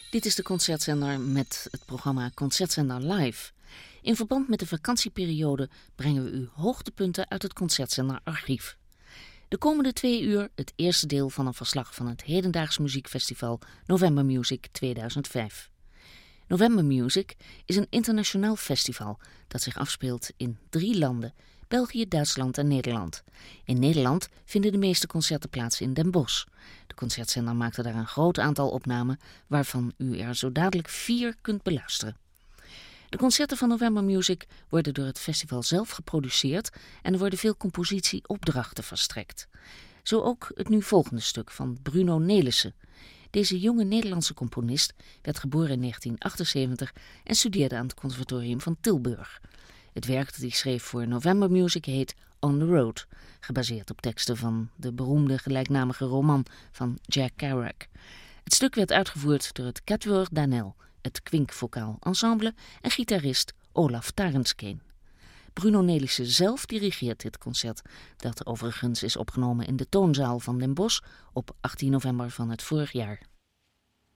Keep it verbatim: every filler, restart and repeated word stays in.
Dit is de Concertzender met het programma Concertzender Live. In verband met de vakantieperiode brengen we u hoogtepunten uit het Concertzender archief. De komende twee uur het eerste deel van een verslag van het hedendaags muziekfestival November Music tweeduizend vijf. November Music is een internationaal festival dat zich afspeelt in drie landen: België, Duitsland en Nederland. In Nederland vinden de meeste concerten plaats in Den Bosch. De Concertzender maakte daar een groot aantal opnamen, waarvan u er zo dadelijk vier kunt beluisteren. De concerten van November Music worden door het festival zelf geproduceerd en er worden veel compositieopdrachten verstrekt. Zo ook het nu volgende stuk van Bruno Nelissen. Deze jonge Nederlandse componist werd geboren in negentien achtenzeventig en studeerde aan het Conservatorium van Tilburg. Het werk dat hij schreef voor November Music heet On the Road, gebaseerd op teksten van de beroemde gelijknamige roman van Jack Kerouac. Het stuk werd uitgevoerd door het Quatuor Danel, het Kwinkvokaal Ensemble en gitarist Olaf Tarenskeen. Bruno Nelissen zelf dirigeert dit concert, dat overigens is opgenomen in de Toonzaal van Den Bosch op achttien november van het vorig jaar.